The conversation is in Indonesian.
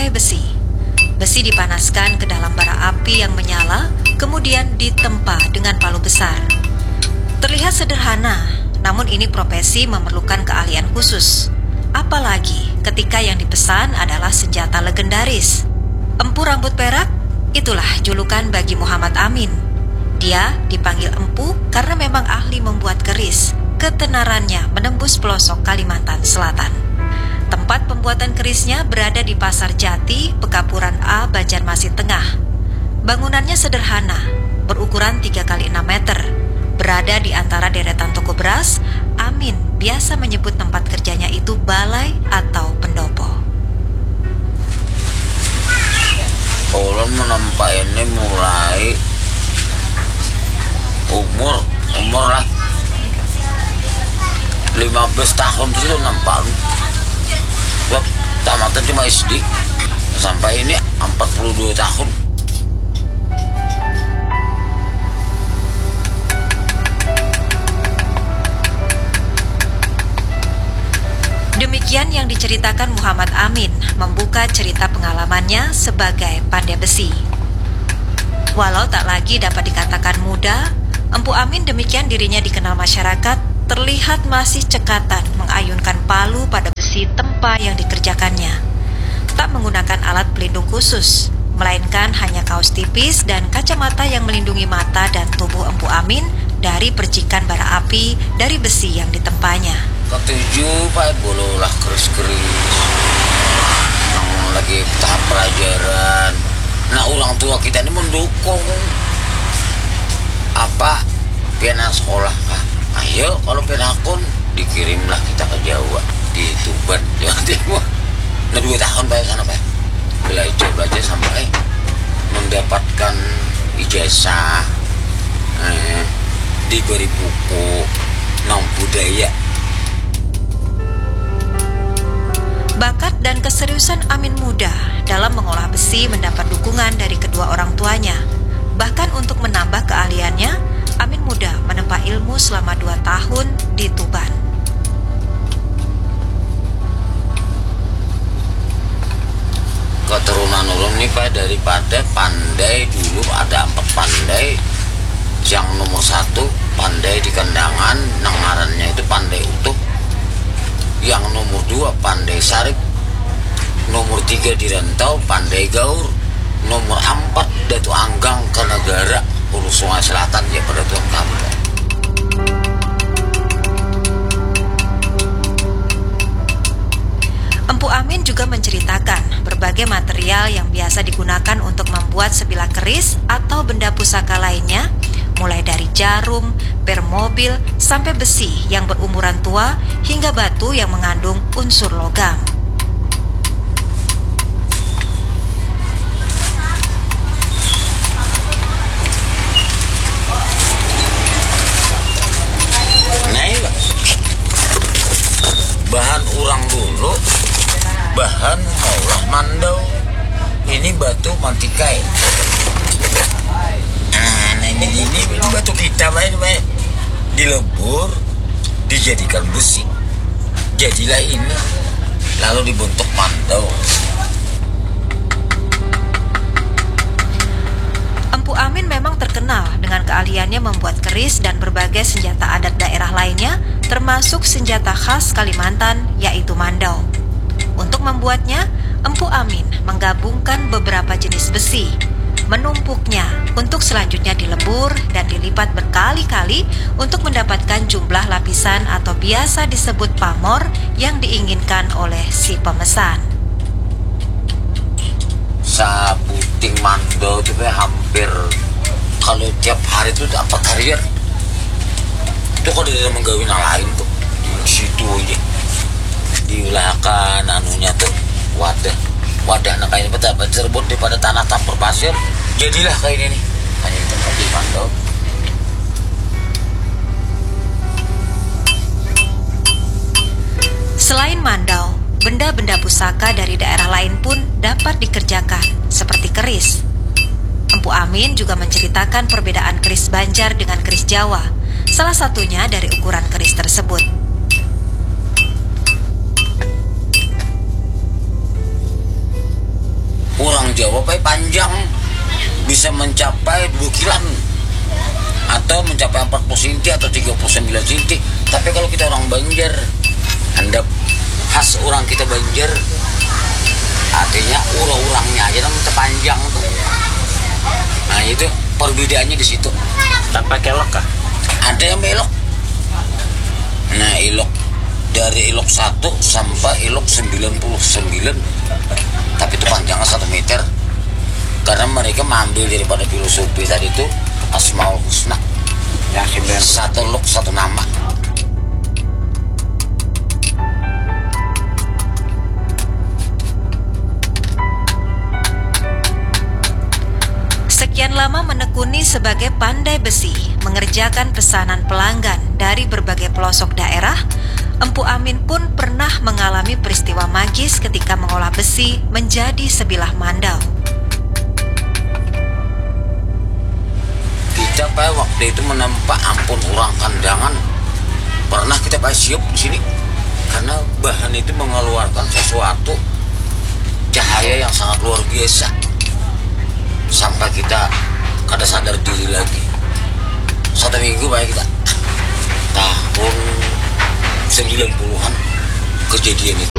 pandai besi. Besi dipanaskan ke dalam bara api yang menyala, kemudian ditempa dengan palu besar. Terlihat sederhana, namun ini profesi memerlukan keahlian khusus. Apalagi ketika yang dipesan adalah senjata legendaris. Empu rambut perak, itulah julukan bagi Muhammad Amin. Dia dipanggil Empu karena memang ahli membuat keris. Ketenarannya menembus pelosok Kalimantan Selatan. Tempat pembuatan kerisnya berada di Pasar Jati, Pekapuran A, Banjarmasin Tengah. Bangunannya sederhana, berukuran 3x6 meter. Berada di antara deretan toko beras, Amin biasa menyebut tempat kerjanya itu balai atau pendopo. Ulun menempat ini mulai umur lah 15 tahun itu nampak. Wah, tamatan cuma SD sampai ini 42 tahun. Demikian yang diceritakan Muhammad Amin membuka cerita pengalamannya sebagai pandai besi. Walau tak lagi dapat dikatakan muda, Empu Amin demikian dirinya dikenal masyarakat, terlihat masih cekatan mengayunkan palu pada besi tempa yang dikerjakannya. Tak menggunakan alat pelindung khusus, melainkan hanya kaos tipis dan kacamata yang melindungi mata dan tubuh Empu Amin dari percikan bara api dari besi yang ditempanya. Ketujuh Pak bololah keris-keris yang lagi tahap pelajaran. Nah, orang tua kita ini mendukung apa pena sekolah kah? Ayo kalau penakun dikirimlah kita ke Jawa, di Tuban, Jawa Timur. Nah 2 tahun Pak sana Pak, belajar sampai mendapatkan ijazah, diberi buku nom budaya. Bakat dan keseriusan Amin muda dalam mengolah besi mendapat dukungan dari kedua orang tuanya. Bahkan untuk menambah keahliannya, Amin muda menempa ilmu selama 2 tahun di Tuban. Keturunan ulun nih Pak, daripada pandai dulu ada 4 pandai. Yang nomor 1 pandai di kendangan, nangarannya itu pandai utuh. Yang nomor 2 pandai sarip. Nomor 3 di rantau pandai gaur. Nomor 4 Datu Anggang ke negara Hulu Sungai Selatan ya pada Tuan kami. Empu Amin juga menceritakan berbagai material yang biasa digunakan untuk membuat sebilah keris atau benda pusaka lainnya, mulai dari jarum, per mobil, sampai besi yang berumuran tua hingga batu yang mengandung unsur logam. Bahan orang dulu, bahan maulah mandau. Ini batu mantikai. Nah ini batu kita baik dilebur, dijadikan besi. Jadilah ini, lalu dibentuk mandau. Empu Amin memang terkenal dengan keahliannya membuat keris dan berbagai senjata adat daerah lainnya, termasuk senjata khas Kalimantan, yaitu mandau. Untuk membuatnya, Empu Amin menggabungkan beberapa jenis besi, menumpuknya untuk selanjutnya dilebur dan dilipat berkali-kali untuk mendapatkan jumlah lapisan atau biasa disebut pamor yang diinginkan oleh si pemesan. Sabuting mandau itu hampir kalau tiap hari itu dapat harian. Itu kalau dia menggawin yang lain tuh di situ aja diulahkan anunya tuh wadah nah kayak ini terbut daripada tanah tampur pasir, jadilah kayak ini nih hanya itu di mandau. Selain mandau, benda-benda pusaka dari daerah lain pun dapat dikerjakan, seperti keris. Empu Amin juga menceritakan perbedaan keris Banjar dengan keris Jawa, salah satunya dari ukuran keris tersebut. Jawa Pak panjang, bisa mencapai 2 kilan atau mencapai 40 cm atau 39 cm. Tapi kalau kita orang Banjar, Anda khas orang kita Banjar, artinya urang-urangnya aja namanya panjang tuh. Nah itu perbedaannya di situ. Tak pakai elok kah? Ada yang belok. Nah ilok dari ilok 1 sampai ilok 99, tapi itu panjangnya 1 meter. Karena mereka mengambil daripada filosofi tadi itu Asmaul Husna. Ya, satu luk satu nama. Sekian lama menekuni sebagai pandai besi, mengerjakan pesanan pelanggan dari berbagai pelosok daerah, Empu Amin pun pernah mengalami peristiwa magis ketika mengolah besi menjadi sebilah mandau. Kita Pak waktu itu menempa ampun orang kandangan. Pernah kita Pak siup di sini karena bahan itu mengeluarkan sesuatu cahaya yang sangat luar biasa. Sampai kita kada sadar diri lagi. 1 minggu Pak kita. Tahun 90-an kejadian itu.